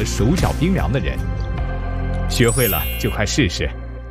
和手脚冰凉的人。学会了就快试试。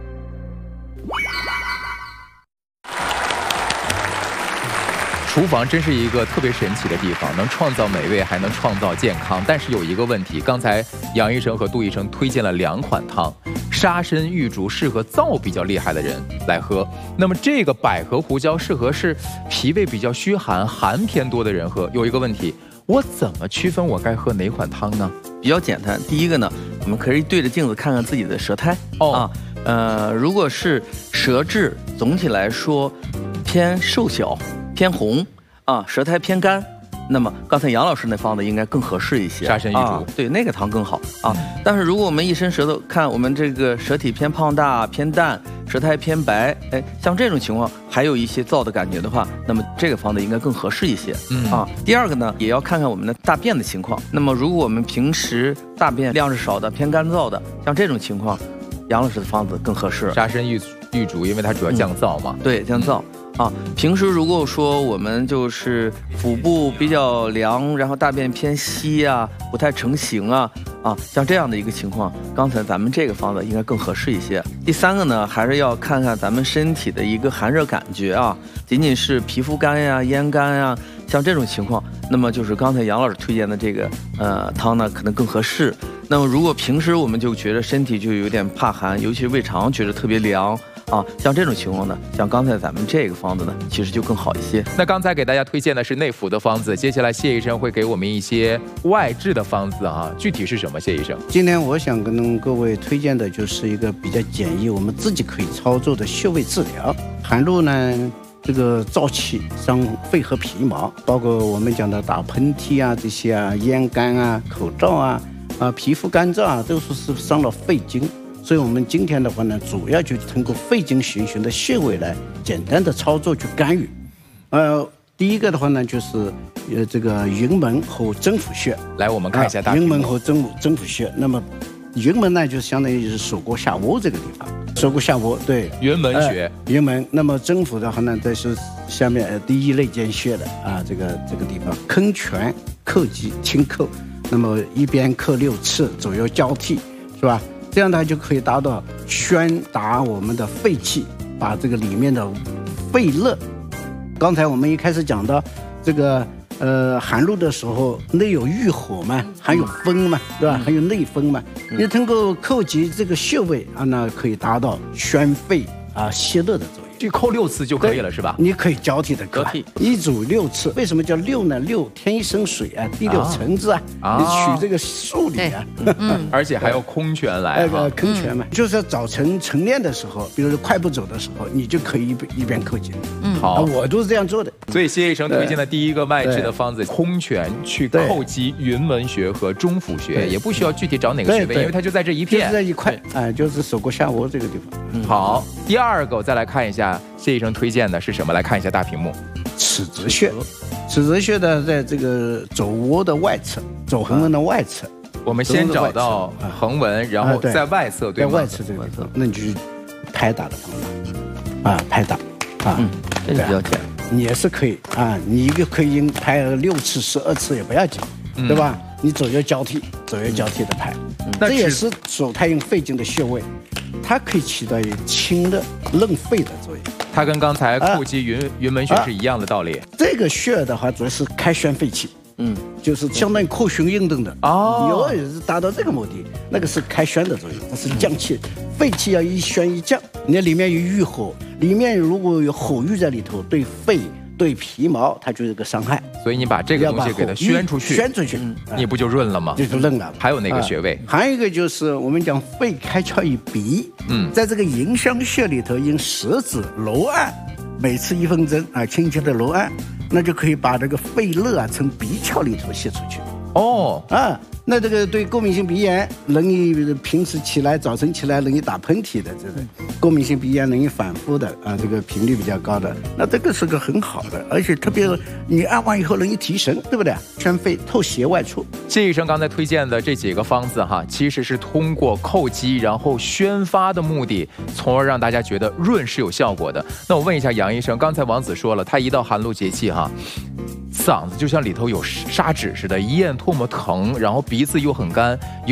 厨房真是一个特别神奇的地方，能创造美味，还能创造健康。但是有一个问题，刚才杨医生和杜医生推荐了2款汤，沙参玉竹适合燥比较厉害的人来喝，那么这个百合胡椒适合是脾胃比较虚寒、寒偏多的人喝。有一个问题，我怎么区分我该喝哪款汤呢？ 比较简单，第一个呢，我们可以对着镜子看看自己的舌苔如果是舌质总体来说偏瘦小、偏红舌苔偏干，那么刚才杨老师那方子应该更合适一些， 沙参玉竹， 对，那个汤更好但是如果我们一伸舌头看我们这个舌体偏胖大、偏淡，舌苔偏白，像这种情况还有一些燥的感觉的话，那么这个方子应该更合适一些第二个呢，也要看看我们的大便的情况。那么如果我们平时大便量是少的、偏干燥的，像这种情况，杨老师的方子更合适。 沙参玉竹，因为它主要降燥嘛。 对，降燥。平时如果说我们就是腹部比较凉，然后大便偏稀不太成形像这样的一个情况，刚才咱们这个方子应该更合适一些。第三个呢，还是要看看咱们身体的一个寒热感觉仅仅是皮肤干咽干像这种情况，那么就是刚才杨老师推荐的这个汤呢，可能更合适。那么如果平时我们就觉得身体就有点怕寒，尤其是胃肠觉得特别凉像这种情况呢，像刚才咱们这个方子呢，其实就更好一些。 那刚才给大家推荐的是内服的方子，接下来谢医生会给我们一些外治的方子具体是什么？谢医生， 今天我想跟各位推荐的就是一个比较简易，我们自己可以操作的穴位治疗。寒露呢，这个燥气伤肺和皮毛，包括我们讲的打喷嚏这些咽干口燥皮肤干燥都是伤了肺经。所以我们今天的话呢，主要就通过肺经循循的穴位来简单的操作去干预。第一个的话呢，就是这个云门和征府穴。 来，我们看一下大屏幕。 云门和征府穴。那么云门呢，就相当于是手锅下窝这个地方。手锅下窝，对， 云门穴。 云门。那么征府的话呢，这是下面第一肋间穴的这个地方，髁拳叩击轻叩，那么一边叩6次，左右交替，是吧？这样它就可以达到宣达我们的肺气，把这个里面的肺热。刚才我们一开始讲到这个寒露的时候，内有郁火嘛，还有风嘛，对吧？还有内风嘛。你通过叩击这个穴位那可以达到宣肺泄热的作用。 这叩6次就可以了，是吧？ 你可以交替的叩，一组6次。为什么叫6呢？6添一升水第6层次你取这个数理而且还要空拳来空拳嘛，就是早晨晨练的时候，比如说快步走的时候，你就可以一边叩击。 好， 我都是这样做的。 所以谢医生推荐的第一个外治的方子，空拳去叩击云门穴和中府穴，也不需要具体找哪个穴位，因为它就在这一片， 就是在一块就是手锅下窝这个地方。 好，第二个我再来看一下谢医生推荐的是什么？来看一下大屏幕。 尺泽穴。尺泽穴呢，在这个肘窝的外侧，肘横纹的外侧。 我们先找到横纹，然后在外侧，对吗？ 在外侧这个地方，那你就拍打的方法拍打这个比较简单， 你也是可以你一个可以拍6次、12次也不要紧，对吧？你左右交替的拍，这也是手太阴肺经的穴位，它可以起到一个清热润肺的作用。 它跟刚才叩击云门穴是一样的道理。 这个穴的话，主要是开宣肺气，就是相当于扩胸运动的有也是达到这个目的。那个是开宣的作用，它是降气，肺气要一宣一降。你里面有郁火，里面如果有火郁在里头，对肺对皮毛它就有个伤害。 所以你把这个东西给它宣出去，你不就润了吗？ 就润了。 还有哪个穴位？ 还有一个就是我们讲肺开窍于鼻，在这个迎香穴里头，用舌指揉按，每次1分针轻轻的揉按，那就可以把这个肺热从鼻窍里头泄出去。那这个对过敏性鼻炎容易平时起来早晨起来容易打喷嚏的这种过敏性鼻炎容易反复的这个频率比较高的，那这个是个很好的，而且特别你按完以后容易提神，对不对？宣肺透邪外出。 谢医生刚才推荐的这几个方子其实是通过叩击然后宣发的目的，从而让大家觉得润是有效果的。那我问一下杨医生，刚才王子说了，他一到寒露节气嗓子就像里头有砂纸似的，一咽唾沫疼，然后鼻子又很干。